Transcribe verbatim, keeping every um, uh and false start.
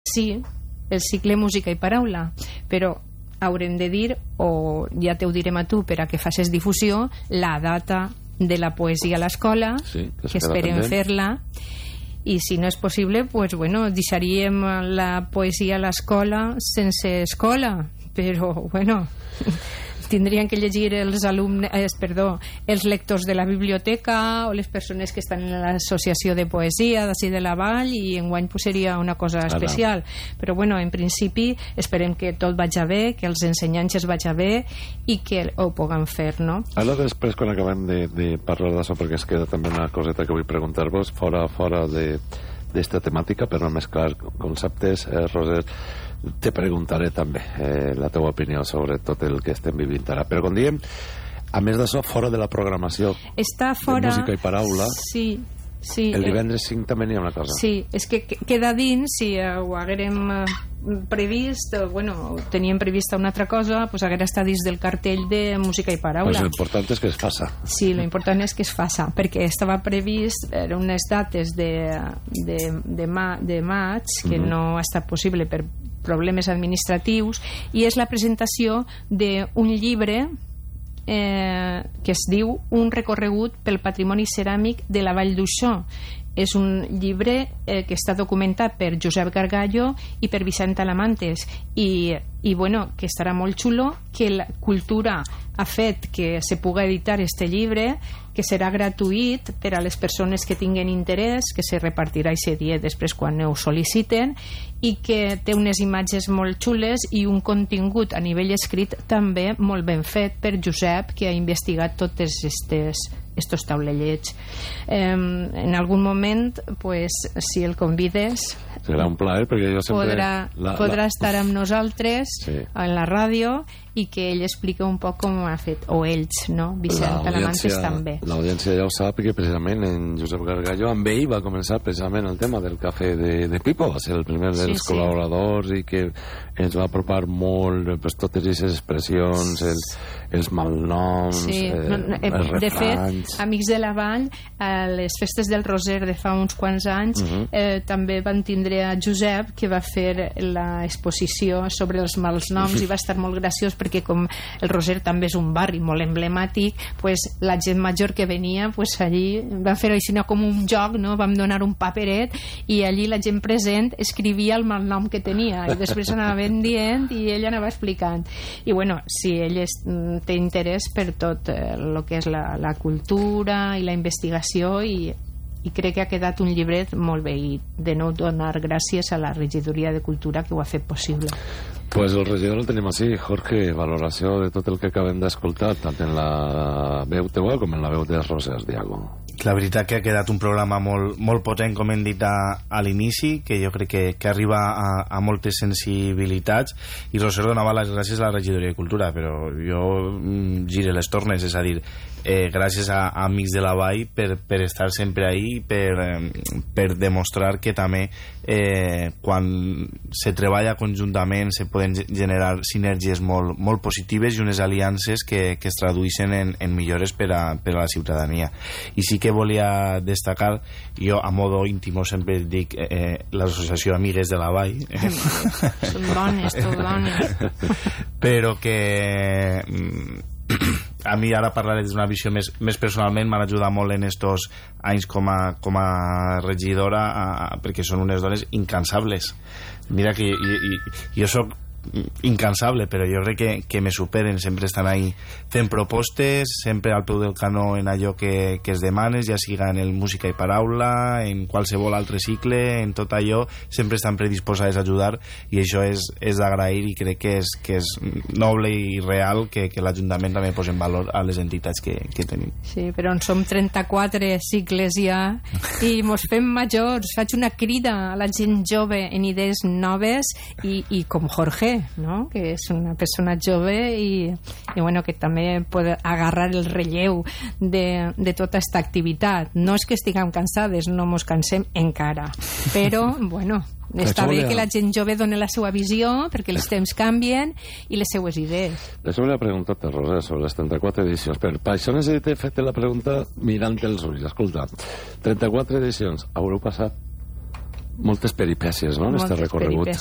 sí, el cicle Música i Paraula, però haurem de dir, o ja te ho direm a tu per a que facis difusió, la data de la poesia a l'escola, sí, que, que esperem fer-la, i si no és possible, pues, bueno, deixaríem la poesia a l'escola sense escola, però bueno, tindrien que llegir els alumnes, eh, perdó, els lectors de la biblioteca o les persones que estan en l'associació de poesia d'ací de la Vall, i enguany pues, seria una cosa especial. Però bueno, en principi esperem que tot vagi bé, que els ensenyants es vagi bé i que ho puguem fer, no? Ara després, quan acabem de, de parlar d'això, perquè es queda també una coseta que vull preguntar-vos fora, fora de d'esta temàtica, per no mesclar conceptes, eh, Roser, te preguntaré també eh, la teva opinió sobre tot el que estem vivint ara. Però com diem, a més d'això, fora de la programació Està fora... de Música i Paraula, sí, sí, el divendres cinc també n'hi ha una cosa. Sí, és que queda dins, si ho haguérem previst, bueno, teníem prevista una altra cosa, pues haguera estat dins del cartell de Música i Paraula. Pues l'important és que es faça. Sí, l'important és que es faça, perquè estava previst, eren unes dates de, de, de, ma, de maig, que mm-hmm. no ha estat possible per problemes administratius, i és la presentació d'un llibre eh, que es diu Un recorregut pel patrimoni ceràmic de la Vall d'Uixó. És un llibre eh, que està documentat per Josep Gargallo i per Vicent Alamantes, i, i bueno, que estarà molt xulo, que la cultura ha fet que se puga editar este llibre, que serà gratuït per a les persones que tinguen interès, que se repartirà aquest dia després quan ho sol·liciten, i que té unes imatges molt xules i un contingut a nivell escrit també molt ben fet per Josep, que ha investigat totes aquestes estos taulellets. Eh, en algun moment, pues, si el convides, serà un plaer, perquè jo sempre... Podrà, la, podrà la... estar amb nosaltres, sí, en la ràdio, i que ell explica un poc com ho ha fet, o ells, no? Vicent Alamantes també. L'audiència ja ho sap, que precisament en Josep Gargallo, amb ell va començar precisament el tema del cafè de, de Pipo, va ser el primer dels sí, col·laboradors, sí, i que ens va apropar molt pues, totes aquestes expressions, els, els malnoms, sí, eh, no, no, eh, els refranys. De fet, Amics de la Vall, a les festes del Roser de fa uns quants anys, uh-huh. eh, també van tindre a Josep, que va fer l'exposició sobre els malnoms, uh-huh. i va estar molt graciós, perquè com el Roser també és un barri molt emblemàtic, pues, la gent major que venia, pues, allí van fer així com un joc, no? Vam donar un paperet i allí la gent present escrivia el malnom que tenia i després anaven dient i ell anava explicant. I bueno, si ell és, té interès per tot el eh, que és la, la cultura i la investigació, i i crec que ha quedat un llibret molt bé, i de nou donar gràcies a la regidoria de Cultura que ho ha fet possible. Pues el regidor el tenim així. Jorge, valoració de tot el que acabem d'escoltar, tant en la veu teua com en la veu de Rosers Diago. La veritat que ha quedat un programa molt, molt potent, com hem dit a, a l'inici, que jo crec que, que arriba a, a moltes sensibilitats, i Roser donava les gràcies a la regidoria de Cultura, però jo mm, gire les tornes, és a dir, eh, gràcies a, a Amics de la Vall per, per estar sempre ahí, per, eh, per demostrar que també eh, quan se treballa conjuntament se poden generar sinergies molt, molt positives i unes aliances que, que es tradueixen en, en millores per a, per a la ciutadania. I sí que volia destacar, jo a modo íntimo sempre dic eh, l'associació Amigues de la Vall, eh? Són bones, tot bones, però que a mi ara parlaré d'una visió més, més personalment, m'han ajudat molt en estos anys com a, com a regidora, a, perquè són unes dones incansables. Mira que jo, jo, jo soc incansable, però jo crec que, que me superen, sempre estan ahí fent propostes, sempre al peu del canó en allò que, que es demanes, ja siga en el Música i Paraula, en qualsevol altre cicle, en tot allò sempre estan predisposades a ajudar, i això és, és d'agrair, i crec que és, que és noble i real que, que l'Ajuntament també posi en valor a les entitats que, que tenim. Sí, però en som trenta-quatre cicles ja i mos fem majors. Faig una crida a la gent jove en idees noves, i, i com Jorge, ¿no? Que és una persona jove i, i bueno, que també pot agarrar el relleu de, de tota aquesta activitat. No és que estiguem cansades, no mos cansem encara, però bueno, està bé que la gent jove doni la seva visió, perquè els temps canvien i les seues idees. Això volia preguntar-te, Roser, sobre les trenta-quatre edicions, però per això necessito fer-te la pregunta mirant els ulls. Escolta, trenta-quatre edicions, haureu passat moltes peripècies, no?, en este recorregut.